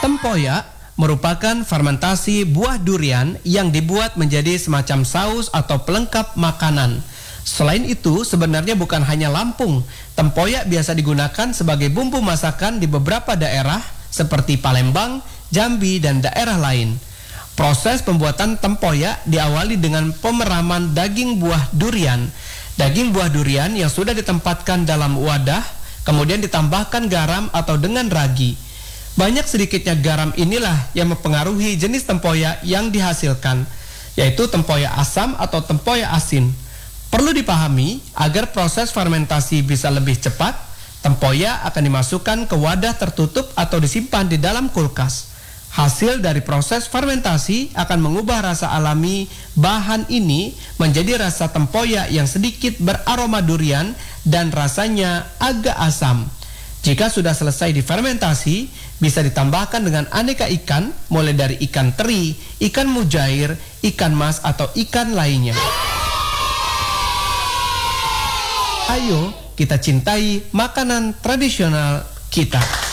Tempoyak merupakan fermentasi buah durian yang dibuat menjadi semacam saus atau pelengkap makanan. Selain itu, sebenarnya bukan hanya Lampung, tempoyak biasa digunakan sebagai bumbu masakan di beberapa daerah seperti Palembang, Jambi, dan daerah lain. Proses pembuatan tempoyak diawali dengan pemeraman daging buah durian. Daging buah durian yang sudah ditempatkan dalam wadah, kemudian ditambahkan garam atau dengan ragi. Banyak sedikitnya garam inilah yang mempengaruhi jenis tempoyak yang dihasilkan, yaitu tempoyak asam atau tempoyak asin. Perlu dipahami, agar proses fermentasi bisa lebih cepat, tempoyak akan dimasukkan ke wadah tertutup atau disimpan di dalam kulkas. Hasil dari proses fermentasi akan mengubah rasa alami bahan ini menjadi rasa tempoyak yang sedikit beraroma durian dan rasanya agak asam. Jika sudah selesai difermentasi, bisa ditambahkan dengan aneka ikan, mulai dari ikan teri, ikan mujair, ikan mas, atau ikan lainnya. Ayo kita cintai makanan tradisional kita.